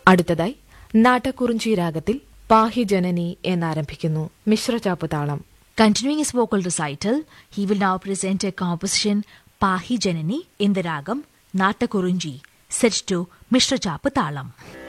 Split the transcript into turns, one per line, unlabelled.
അടുത്തതായി നാട്ടക്കുറിഞ്ചി രാഗത്തിൽ പാഹി ജനനി എന്നാരംഭിക്കുന്നു മിശ്രചാപ്പ് താളം.
Continuing his vocal recital, he will now present a composition Pahi Janani in the ragam Natakurunji, set to Mishra Chapa Talam.